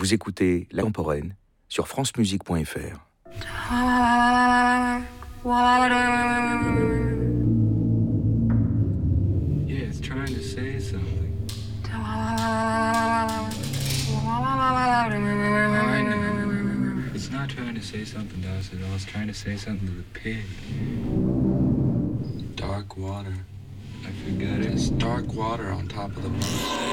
Vous écoutez La Contemporaine sur francemusique.fr. Yeah, it's trying to say something. I know. It's not trying to say something to us at all. It's trying to say something to the pig. Dark water. I forgot it. It's dark water on top of the boat.